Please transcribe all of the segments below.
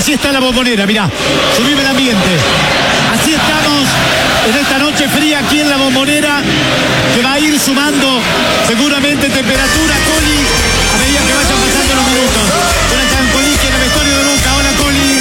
Así está la Bombonera, mirá, subime el ambiente. Así estamos en esta noche fría aquí en la Bombonera, que va a ir sumando seguramente temperatura, Coli, a medida que vayan pasando los minutos. Jonathan Colic en el vestuario de Boca. Hola, Coli.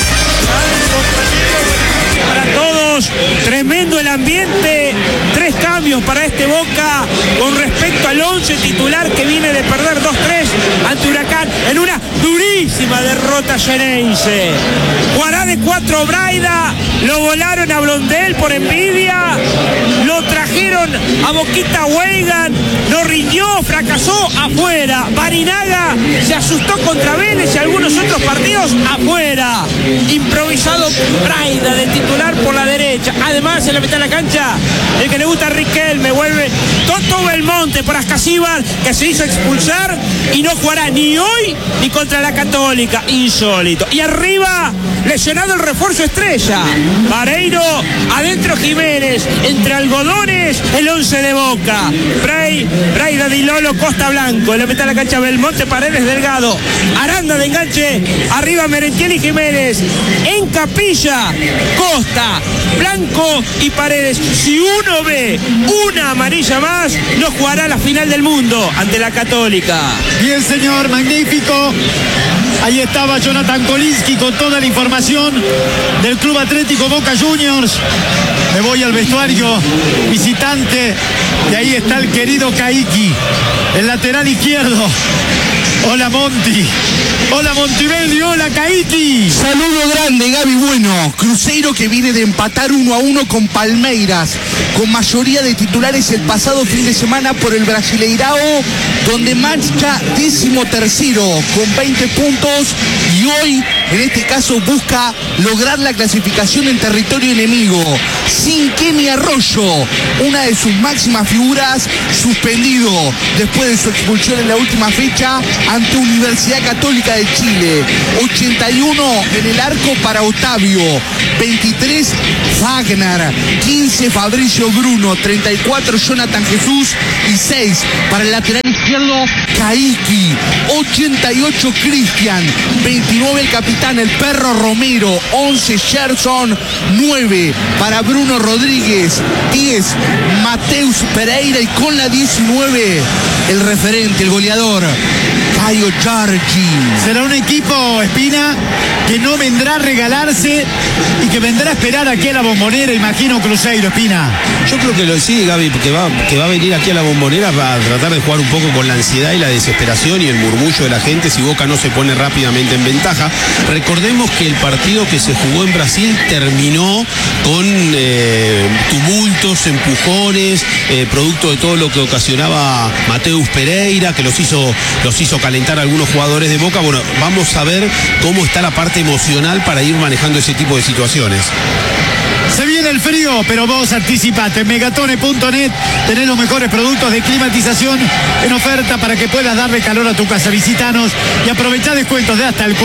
Para todos, tremendo el ambiente. 3 cambios para este Boca con respecto al 11 titular que viene de perder 2-3 ante Huracán en una durísima derrota xeneize. Jugará de 4 Braida, lo volaron a Blondel por envidia, lo trajeron a Boquita Weigan, no rindió, fracasó, afuera. Barinaga se asustó contra Vélez y algunos otros partidos, afuera. Improvisado Braida de titular por la derecha. Además, en la mitad de la cancha, el que le gusta a Riquelme, vuelve Toto Belmonte por Ascasíbal, que se hizo expulsar y no jugará ni hoy ni contra la Católica. Insólito. Y arriba, lesionado el refuerzo estrella, Vareiro, adentro Jiménez, entre algodones el 11 de Boca. Braida, Di Lolo, Costa Blanco, en la mitad de la cancha Belmonte, Paredes, Delgado, Aranda de enganche, arriba Merentiel y Jiménez, en Capilla, Costa, Blanco y Paredes. Si uno ve una amarilla más, no jugará la final del mundo ante la Católica. Bien, señor, magnífico. Ahí estaba Jonathan Kolinski con toda la información del Club Atlético Boca Juniors. Me voy al vestuario visitante y ahí está el querido Caiki, el lateral izquierdo. Hola, Monti. Hola, Montivelli. Hola, Caiti. Saludo grande, Gaby. Bueno, Cruzeiro que viene de empatar 1-1 con Palmeiras, con mayoría de titulares el pasado fin de semana por el Brasileirao, donde marcha 13º con 20 puntos y hoy, en este caso, busca lograr la clasificación en territorio enemigo. Sin Kenny Arroyo, una de sus máximas figuras, suspendido después de su expulsión en la última fecha ante Universidad Católica de Chile. 81 en el arco para Otavio, 23 Wagner, 15 Fabricio Bruno, 34 Jonathan Jesús y 6 para el lateral izquierdo Caiki, 88 Cristian, 29 el capitán el Perro Romero, 11 Gerson, 9 para Bruno Rodríguez, 10 Mateus Pereira y con la 19 el referente, el goleador Caio Giorgi. Será un equipo, Espina, que no vendrá a regalarse y que vendrá a esperar aquí a la Bombonera, imagino, Cruzeiro, Espina. Yo creo que lo sí, Gaby, que va a venir aquí a la Bombonera para tratar de jugar un poco con la ansiedad y la desesperación y el murmullo de la gente si Boca no se pone rápidamente en ventaja. Recordemos que el partido que se jugó en Brasil terminó con tumultos, empujones, producto de todo lo que ocasionaba Mateus Pereira, que los hizo calentar a algunos jugadores de Boca. Bueno, vamos a ver cómo está la parte emocional para ir manejando ese tipo de situaciones. Se viene el frío, pero vos anticipate. En megatone.net tenés los mejores productos de climatización en oferta para que puedas darle calor a tu casa. Visítanos y aprovechá descuentos de hasta el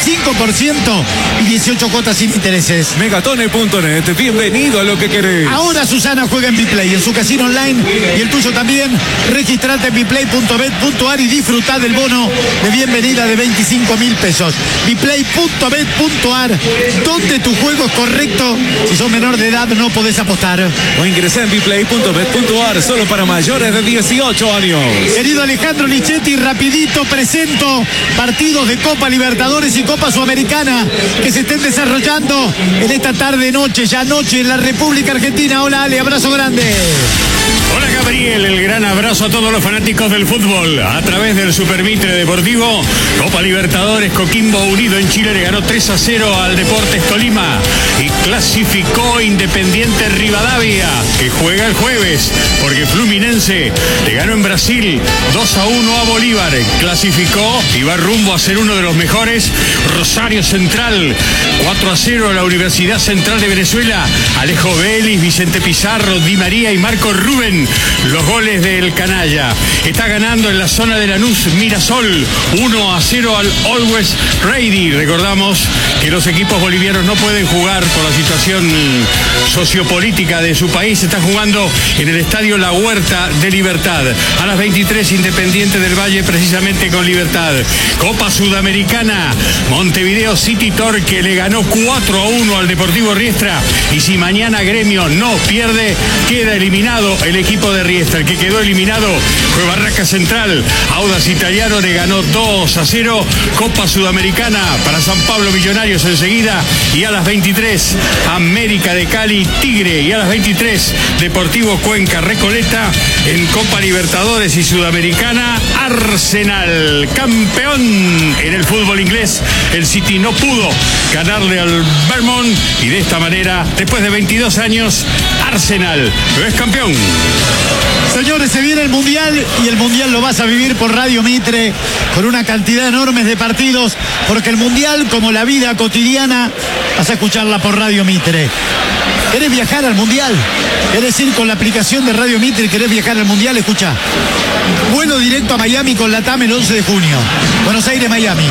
45% y 18 cuotas sin intereses. Megatone.net, bienvenido a lo que querés. Ahora Susana juega en Biplay, en su casino online y el tuyo también. Registrate en biplay.bet.ar y disfrutá del bono de bienvenida de 25.000 pesos. biplay.bet.ar, donde tu juego es correcto. Si sos menor de edad no podés apostar. O ingresá en biplay.bet.ar, solo para mayores de 18 años. Querido Alejandro Lichetti, rapidito presento partidos de Copa Libertadores y Copa Sudamericana que se estén desarrollando en esta tarde-noche, ya noche en la República Argentina. Hola, Ale, abrazo grande. Hola, Gabriel, el gran abrazo a todos los fanáticos del fútbol. A través del Super Mitre Deportivo, Copa Libertadores, Coquimbo Unido en Chile le ganó 3-0 al Deportes Tolima y clasificó Independiente Rivadavia, que juega el jueves, porque Fluminense le ganó en Brasil 2-1 a Bolívar, clasificó y va rumbo a ser uno de los mejores. Rosario Central 4-0 a la Universidad Central de Venezuela, Alejo Vélez, Vicente Pizarro, Di María y Marco Rubén, los goles del canalla. Está ganando en la zona de Lanús Mirasol 1-0 al Always Ready. Recordamos que los equipos bolivianos no pueden jugar por la situación sociopolítica de su país, se está jugando en el estadio La Huerta de Libertad. A las 23, Independiente del Valle, precisamente con Libertad. Copa Sudamericana, Montevideo City Torque le ganó 4-1 al Deportivo Riestra, y si mañana Gremio no pierde, queda eliminado el equipo de Riestra. El que quedó eliminado fue Barraca Central. Audax Italiano le ganó 2-0. Copa Sudamericana para San Pablo Millonarios enseguida, y a las 23, América de Cali Tigre, y a las 23, Deportivo Cuenca Recoleta. En Copa Libertadores y Sudamericana, Arsenal campeón. En el fútbol inglés, el City no pudo ganarle al Vermont, y de esta manera, después de 22 años, Arsenal es campeón. Señores, se viene el Mundial, y el Mundial lo vas a vivir por Radio Mitre, con una cantidad enorme de partidos, porque el Mundial, como la vida cotidiana, vas a escucharla por Radio Mitre. ¿Querés viajar al Mundial? ¿Querés ir con la aplicación de Radio Mitre y querés viajar al Mundial? Escucha. Vuelo directo a Miami con LATAM el 11 de junio. Buenos Aires, Miami.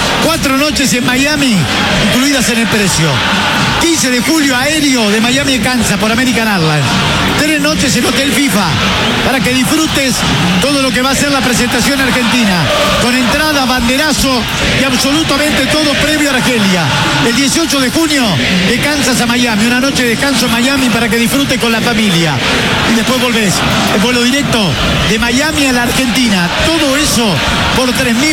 4 noches en Miami, incluidas en el precio. 15 de julio, aéreo de Miami a Kansas por American Airlines. 3 noches en Hotel FIFA, para que disfrutes todo lo que va a ser la presentación argentina, con entrada, banderazo y absolutamente todo previo a Argelia. El 18 de junio, de Kansas a Miami, una noche de descanso en Miami para que disfrutes con la familia. Y después volvés, el vuelo directo de Miami a la Argentina. Todo eso por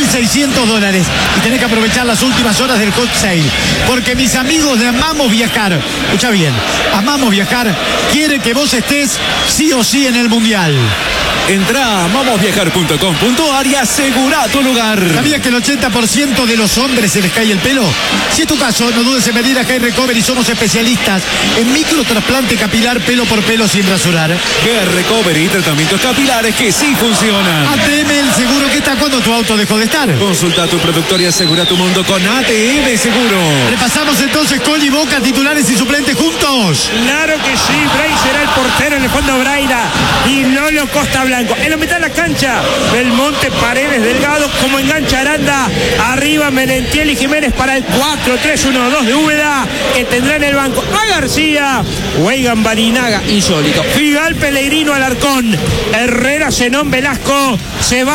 $3.600. Y tenés que aprovechar las últimas horas del hot sale, porque mis amigos de Amamos Viajar, escucha bien, Amamos Viajar quiere que vos estés sí o sí en el Mundial. Entrá a mamosviajar.com.ar y asegura tu lugar. ¿Sabías que el 80% de los hombres se les cae el pelo? Si es tu caso, no dudes en venir a Hair Recovery. Somos especialistas en microtrasplante capilar, pelo por pelo, sin rasurar. Hair Recovery y tratamientos capilares que sí funcionan. ATM, el seguro que está cuando tu auto dejó de estar. Consulta a tu productor y asegura tu mundo con ATM Seguro. Repasamos entonces Coli, Boca, titulares y suplentes juntos. Claro que sí, Bray será el portero, en el fondo Braida y Lolo Costa Blanco. En la mitad de la cancha, Belmonte, Paredes, Delgado, como engancha Aranda, arriba Merentiel y Jiménez para el 4-3-1-2 de Úbeda, que tendrá en el banco a García, Weigan, Barinaga, insólito, Figal, Pellegrino, Alarcón, Herrera, Zenón, Velasco, se va